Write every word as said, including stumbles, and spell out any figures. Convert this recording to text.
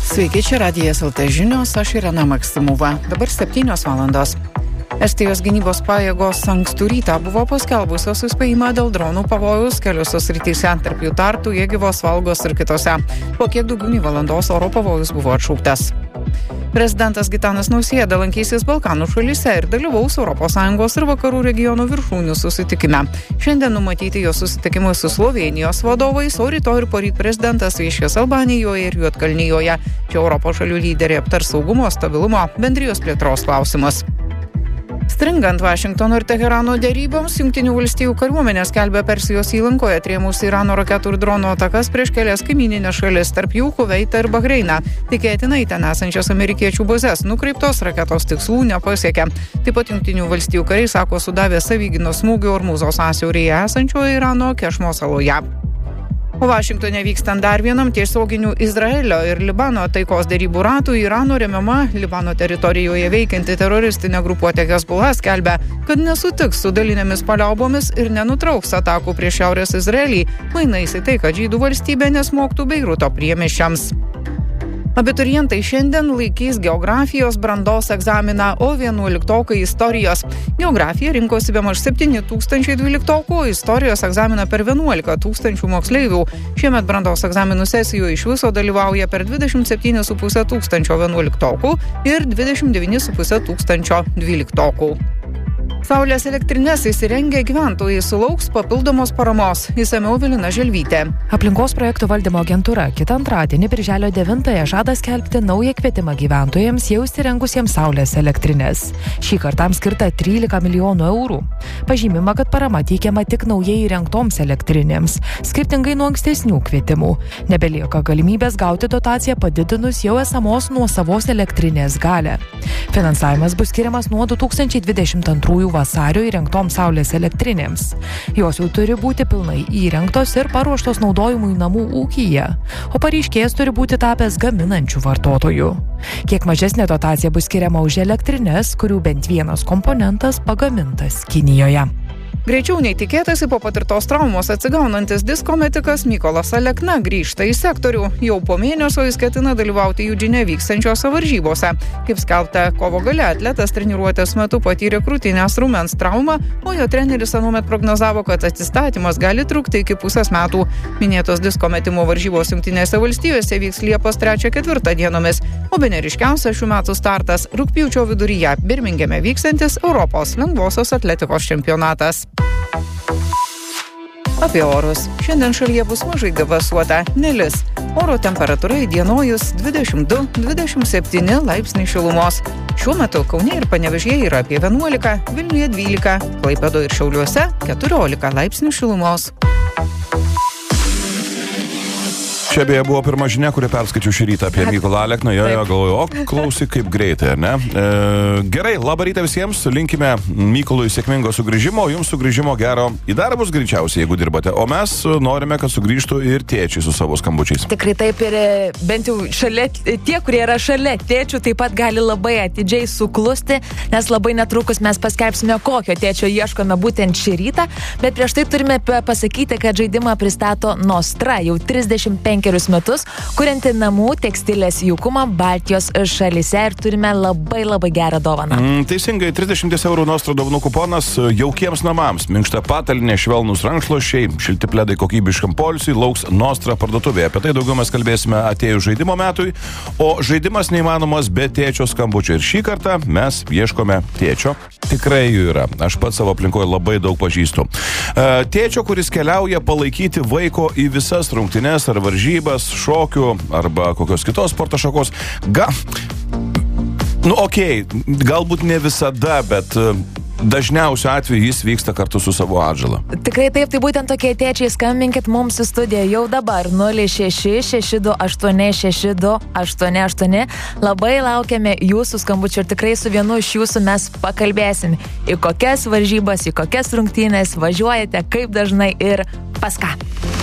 Sveiki, čia Radijas L T žinios, aš Irena Maksimova. Dabar septynios valandos. Estijos gynybos pajėgos ankstų rytą buvo paskelbusios įspėjimą dėl dronų pavojus keliose srityse, tarp jų Tartu, Jėgivos, Valgos ir kitose. Po kiek daugiau nei valandos oro pavojus buvo atšauktas. Prezidentas Gitanas Nausėda lankysis Balkanų šalyse ir dalyvaus Europos Sąjungos ir vakarų regionų viršūnių susitikime. Šiandien numatyti jo susitikimai su Slovėnijos vadovais, o rytoj ir poryt prezidentas viešės Albanijoje ir Juodkalnijoje. Čia Europos šalių lyderiai aptars saugumo, stabilumo, bendrijos plėtros klausimus. Stringant Vašingtono ir Teherano deryboms, Jungtinių valstijų kariuomenė skelbia Persijos įlankoje atrėmus Irano raketų ir dronų atakas prieš kelias kaimyninės šalis, tarp jų Kuveitą ir Bahreiną. Tikėtina į ten esančias amerikiečių bazes nukreiptos raketos tikslų nepasiekė. Taip pat Jungtinių valstijų kariai sako sudavę savygynos smūgių Ormūzo sąsiauryje esančioje Irano Kešmo saloje. O Vašingtone vykstant dar vienam tiesioginių Izraelio ir Libano taikos derybų ratų, Irano remiama Libano teritorijoje veikianti teroristinė grupuotė Hezbollah skelbia, kad nesutiks su dalinėmis paliaubomis ir nenutrauks atakų prieš Šiaurės Izraelį, mainais į tai, kad žydų valstybė nesmogtų Beiruto priemiesčiams. Abiturientai šiandien laikys geografijos brandos egzaminą, o vienuoliktokai istorijos. Geografija rinkosi bemaž septyni tūkstančiai dvyliktokų, istorijos egzaminą per vienuolika tūkstančių moksleivių. Šiemet brandos egzaminų sesijoje iš viso dalyvauja per dvidešimt septyni su puse tūkstančio vienuoliktokų ir dvidešimt devyni su puse tūkstančio dvyliktokų. Saulės elektrinės įsirengę gyventojai sulauks papildomos paramos. Išsamiau Evelina Želvytė. Aplinkos projektų valdymo agentūra kitą antradienį birželio devintąją žada skelbti naują kvietimą gyventojams jau įsirengusiems saulės elektrinės. Šį kartą skirta trylika milijonų eurų. Pažymima, kad parama teikiama tik naujai įrengtoms elektrinėms, skirtingai nuo ankstesnių kvietimų. Nebelieka galimybės gauti dotaciją padidinus jau esamos nuosavos elektrinės galią. Finansavimas bus skiriamas nuo du tūkstančiai dvidešimt antrųjų vasario įrengtoms saulės elektrinėms. Jos jau turi būti pilnai įrengtos ir paruoštos naudojimui namų ūkyje, o pareiškėjas turi būti tapęs gaminančių vartotojų. Kiek mažesnė dotacija bus skiriama už elektrines, kurių bent vienas komponentas pagamintas Kinijoje. Greičiau nei tikėtasi po patirtos traumos atsigaunantis diskometikas Mykolas Alekna grįžta į sektorių. Jau po mėnesio jis ketina dalyvauti Eugene vykstančiose varžybose. Kaip skelbta, kovo gale atletas treniruotės metu patyrė krūtinės raumens traumą, o jo treneris anuomet prognozavo, kad atsistatymas gali trukti iki pusės metų. Minėtos diskometimo varžybos Jungtinėse valstijose vyks Liepos trečią ketvirtą dienomis, o bene ryškiausias šių metų startas rugpjūčio viduryje Birmingeme vykstantis Europos lengvosios atletikos čempionatas. Apie orus. Šiandien šalyje bus mažai debesuota, nelis. Oro temperatūra įdienojus dvidešimt du dvidešimt septyni laipsniai šilumos. Šiuo metu Kaune ir Panevėžyje yra apie vienuolika, Vilniuje dvylika, Klaipėdoje ir Šiauliuose keturiolika laipsnių šilumos. Čia beje buvo pirma žinia, kurią perskaičiau šį rytą apie Mykolą Alekną. Jo, jo, galvoju, o klausyk kaip greitai, ar ne? E, gerai, labą rytą visiems, linkime Mykolui sėkmingo sugrįžimo, jums sugrįžimo gero į darbus greičiausiai, jeigu dirbate. O mes norime, kad sugrįžtų ir tėčiai su savo skambučiais. Tikrai taip, ir bent jau šalia, tie, kurie yra šalia tėčių, taip pat gali labai atidžiai suklusti, nes labai netrukus mes paskelbsime, kokio tėčio ieškome būtent šį rytą, bet prieš tai turime pasakyti, kad žaidimą pristato Nostra, jau trisdešimt penkerius metus, kurianti namų tekstilės jaukumą Baltijos šalyse, ir turime labai labai gerą dovaną. Mm, teisingai, trisdešimt eurų Nostra dovanų kuponas jaukiems namams. Minkšta patalynė, švelnūs rankšluosčiai, šilti pledai kokybiškam poilsiui lauks Nostra parduotuvėje. Apie tai daugiau mes kalbėsime atėjus žaidimo metui, o žaidimas neįmanomas be tėčio skambučio. Ir šį kartą mes ieškome tėčio. Tikrai jų yra. Aš pats savo aplinkoje labai daug pažįstu. Tėčio, kuris keliauja palaikyti vaiko į visas rungtynes ar varžybas, šokių arba kokios kitos sporto šakos. Ga... Nu, okei, okay, galbūt ne visada, bet dažniausiu atveju jis vyksta kartu su savo atžala. Tikrai taip, tai būtent tokie tėčiai, skambinkit mums į studiją jau dabar nulis šeši šeši du aštuoni šeši du aštuoni aštuoni. Labai laukiame jūsų skambučių ir tikrai su vienu iš jūsų mes pakalbėsim, į kokias varžybas, į kokias rungtynes važiuojate, kaip dažnai ir pas ką.